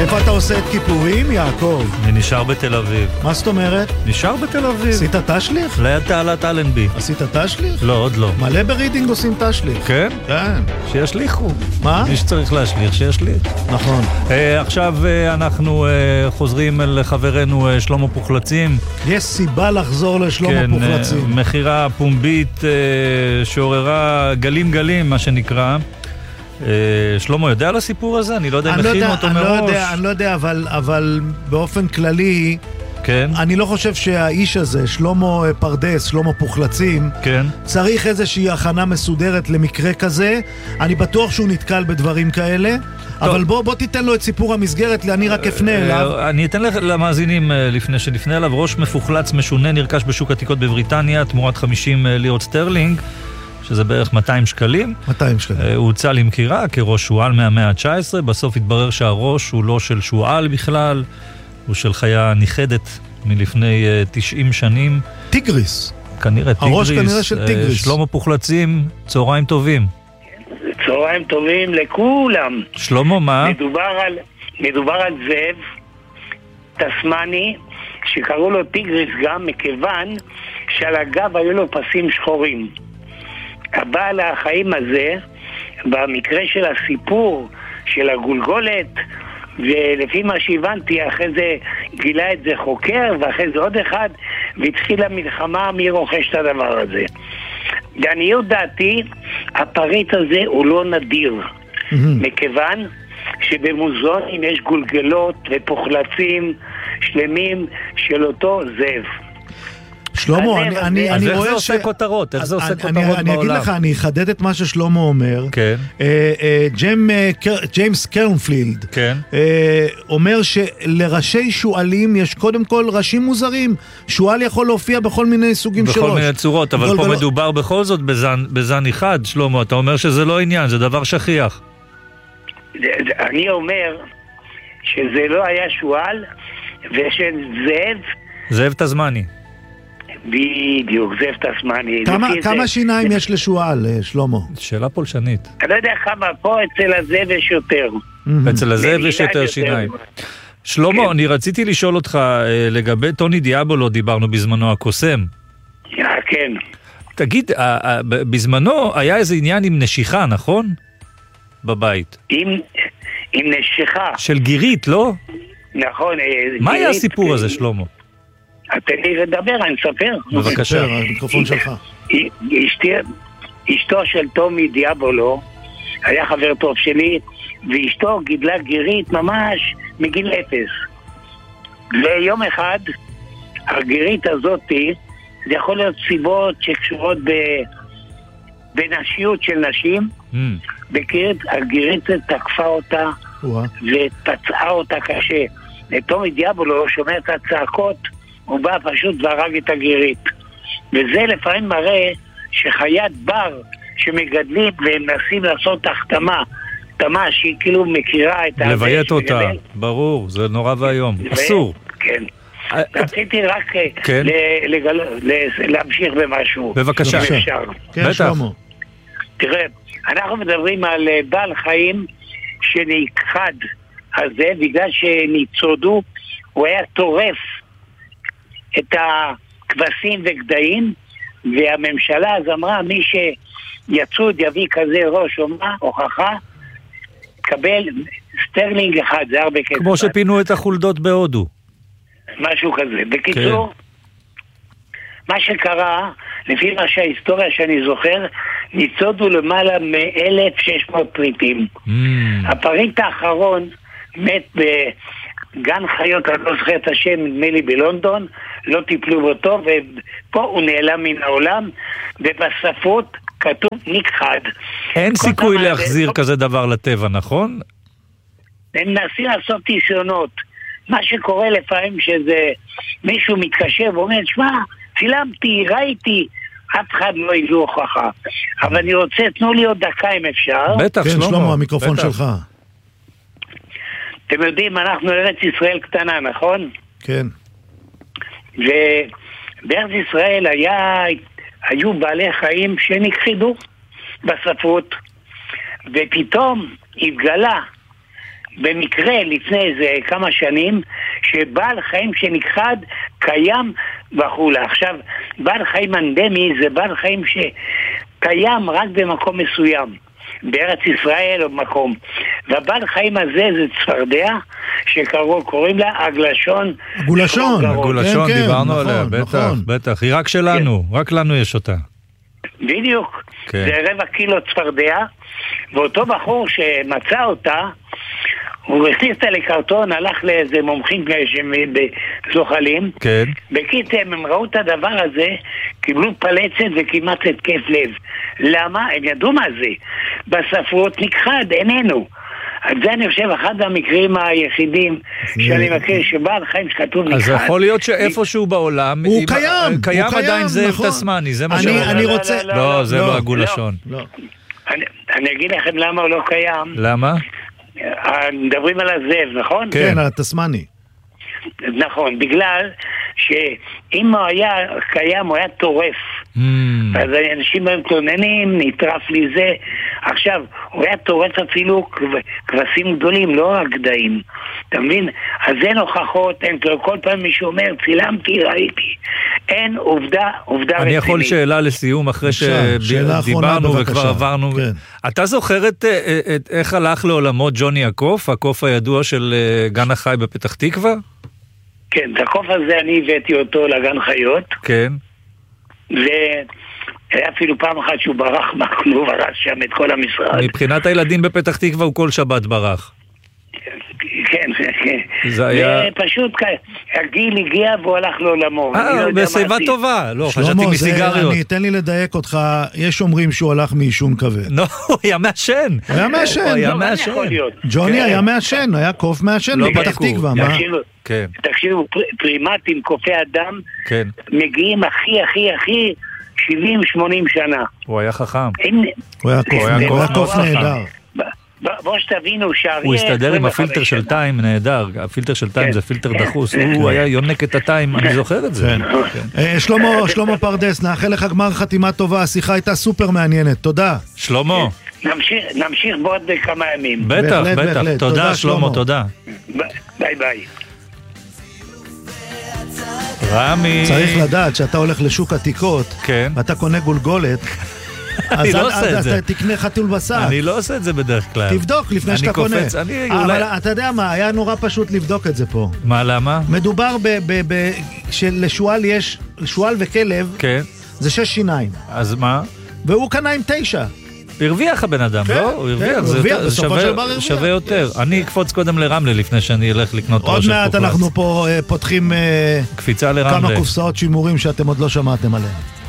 איפה אתה עושה את כיפורים, יעקב? אני נשאר בתל אביב. מה זאת אומרת? נשאר בתל אביב. עשית תשליך? ליד תעלת אלנבי. עשית תשליך? לא, עוד לא. מלא ברידינג עושים תשליך. כן? כן. שישליחו. מה? מי שצריך להשליך, שישליך. נכון. עכשיו אנחנו חוזרים אל חברנו שלמה פוחלצים. יש סיבה לחזור לשלמה פוחלצים. כן, מחירה פומבית שעוררה גלים גלים, מה שנקרא. שלמה יודע על הסיפור הזה? אני לא יודע אם מכין אותו מראש. אני לא יודע, אבל באופן כללי, כן. אני לא חושב שהאיש הזה, שלמה פרדס, שלמה פוחלצים, כן. צריך איזושהי הכנה מסודרת למקרה כזה. אני בטוח שהוא נתקל בדברים כאלה, אבל בוא תיתן לו את סיפור המסגרת, אני רק אפנה אליו. אני אתן למאזינים לפני שנפנה אליו. ראש מפוחלץ משונה נרכש בשוק עתיקות בבריטניה תמורת 50 לירות סטרלינג, שזה בערך 200 שקלים. 200 שקלים. הוא הוצא למכירה כראש שואל מהמאה ה-19, בסוף התברר שהראש הוא לא של שואל בכלל, הוא של חיה ניחדת מלפני 90 שנים. טיגריס. כנראה טיגריס. הראש כנראה של טיגריס. שלמה פוחלצים, צהריים טובים. צהריים טובים לכולם. שלמה, מה? מדובר על זאב תסמני, שקראו לו טיגריס גם מכיוון שעל הגב היו לו פסים שחורים. הבעל החיים הזה, במקרה של הסיפור של הגולגולת, ולפי מה שהבנתי, אחרי זה גילה את זה חוקר, ואחרי זה עוד אחד, והתחילה מלחמה מי רוכש את הדבר הזה. לעניות דעתי, הפריט הזה הוא לא נדיר, מכיוון שבמוזיאונים יש גולגלות ופוחלצים שלמים של אותו זאב. שלמה, אני רואה איך זה עושה כותרות? איך זה עושה כותרות בעולם? אני אגיד לך, אני אחדד את מה ששלמה אומר. כן. ג'יימס קרנפילד אומר שלראשי שואלים יש קודם כל ראשים מוזרים. שואל יכול להופיע בכל מיני סוגים של ראש. בכל מיני צורות, אבל פה מדובר בכל זאת בזן אחד, שלמה. אתה אומר שזה לא עניין, זה דבר שכיח. אני אומר שזה לא היה שואל, זאב תזמני. בדיוק, זאב תסמני. כמה שיניים יש לשואל, שלמה? שאלה פולשנית. אני לא יודע כמה, פה אצל הזאב יש יותר. אצל הזאב יש יותר שיניים. שלמה, אני רציתי לשאול אותך לגבי טוני דיאבולו, דיברנו בזמנו, הקוסם. כן. תגיד, בזמנו היה איזה עניין עם נשיכה, נכון? בבית. עם נשיכה. של גירית, לא? נכון. מה היה הסיפור הזה, שלמה? תן לי לדבר, אני אספר. בבקשה. המיקרופון שלך. אשתו של טומי דיאבולו היה חבר טוב שלי, ואשתו גידלה גירית ממש מגיל 0. ויום אחד הגירית הזאת, זה יכול להיות סיבות שקשורות בנשיות של נשים, הגירית תקפה אותה ופצעה אותה קשה. וטומי דיאבולו שומע את הצעקות, הוא בא פשוט והרג את הגירית. וזה לפעמים מראה שחיית בר שמגדלים והם מנסים לעשות החתמה, שהיא כאילו מכירה את לביית אותה, ברור, זה נורא והיום, אסור. כן. רציתי רק להמשיך במשהו. בבקשה. כן, שלמה. תראה, אנחנו מדברים על בעל חיים שנכחד הזה, בגלל שניצודו, הוא היה טורף את הכבשים וגדיים, והממשלה אז אמרה, מי שיצוד יביא כזה ראש או מה, הוכחה, קבל סטרלינג אחד, זה הרבה כסף. כמו שפינו את החולדות בהודו. משהו כזה. בקיצור, מה שקרה, לפי מה שההיסטוריה שאני זוכר, ניצודו למעלה מ-1,600 פריטים. הפריט האחרון מת בגן חיות, אני לא זוכר את השם, נדמה לי בלונדון, לא טיפלו בו טוב, ופה הוא נעלם מן העולם, ובספרות כתוב נכחד. אין סיכוי להחזיר כזה דבר לטבע, נכון? הם מנסים לעשות ניסיונות. מה שקורה לפעמים שזה מישהו מתקשר ואומר, שמע, צילמתי, ראיתי, אף אחד לא יביא הוכחה. אבל אני רוצה, תנו לי עוד דקה אם אפשר. בטח, שלמה, המיקרופון שלך. אתם יודעים, אנחנו ארץ ישראל קטנה, נכון? כן. ובארץ ישראל היו בעלי חיים שנכחדו בספרות, ופתאום התגלה במקרה לפני איזה כמה שנים שבעל חיים שנכחד קיים בחולה. עכשיו, בעל חיים אנדמי זה בעל חיים שקיים רק במקום מסוים, בארץ ישראל או במקום, והבעל חיים הזה זה צפרדע שקוראים לה עגלשון. עגולשון, דיברנו עליה, בטח, היא רק שלנו, רק לנו יש אותה. בדיוק, זה 4 קילו צפרדע, ואותו בחור שמצא אותה, הוא הכניס אותה לקרטון, הלך לאיזה מומחים זוחלים. כן. בקיצור, הם ראו את הדבר הזה, קיבלו פלצת וכמעט התקף לב. למה? הם ידעו מה זה. בספרות נכחד, איננו. אז זה אני חושב אחד המקרים היחידים שאני מכיר שבעל חיים שכתוב נכחד. אז יכול להיות שאיפשהו בעולם הוא קיים עדיין זאב תסמני, זה מה שאומר. אני רוצה... לא, זה לא עגולשון. אני אגיד לכם למה הוא לא קיים. למה? מדברים על הזאב, נכון? כן, על התסמני. נכון, בגלל שאם הוא היה קיים, הוא היה טורף. אז אנשים היו מתלוננים, נטרף לי זה. עכשיו, הוא היה טורף אפילו כבשים גדולים, לא רק גדיים. אתה מבין? אז אין הוכחות, אין, כל פעם מישהו אומר, צילמתי, ראיתי. אין עובדה רצינית. אני יכול שאלה לסיום, אחרי שדיברנו וכבר עברנו. אתה זוכר את איך הלך לעולמות ג'וני הקוף, הקוף הידוע של גן החי בפתח תקווה? כן, את הקוף הזה אני הבאתי אותו לגן חיות. כן. והיה אפילו פעם אחת שהוא ברח מהכלוב, הרס שם את כל המשרד. מבחינת הילדים בפתח תקווה הוא כל שבת ברח. כן, זה היה... ופשוט הגיל הגיע והוא הלך לעולמו. בשיבה טובה. לא, חשבתי מסיגריות. תן לי לדייק אותך, יש אומרים שהוא הלך מעישון כבד. לא, הוא היה מעשן. ג'וני היה מעשן, היה קוף מעשן בפתח תקווה. תקשיבו, פרימטים, קופי אדם, מגיעים הכי 70-80 שנה. הוא היה חכם. הוא היה קוף נהדר. בוא שתבינו שהאריה... הוא הסתדר עם הפילטר של טיים, נהדר. הפילטר של טיים זה פילטר דחוס. הוא היה יונק את הטיים, אני זוכר את זה. שלמה פרדס, נאחל לך גמר חתימה טובה, השיחה הייתה סופר מעניינת. תודה. שלמה. נמשיך בעוד כמה ימים. בטח. תודה, שלמה, תודה. ביי ביי. רמי. צריך לדעת שאתה הולך לשוק עתיקות, ואתה קונה גולגולת, אני לא עושה את זה. אז אתה תקנה חתול בשר. אני לא עושה את זה בדרך כלל. תבדוק לפני שאתה קונה. אבל אתה יודע מה, היה נורא פשוט לבדוק את זה פה. מה, למה? מדובר שלשואל יש, שואל וכלב, זה 6 שיניים. אז מה? והוא קנה עם 9. הרוויח הבן אדם, לא? הוא הרוויח, זה שווה יותר. אני אקפוץ קודם לרמלה לפני שאני אלך לקנות ראש עוד מעט אנחנו פה פותחים קפיצה לרמלה. כמה קופסאות שימורים שאתם עוד לא שמעתם עליהם.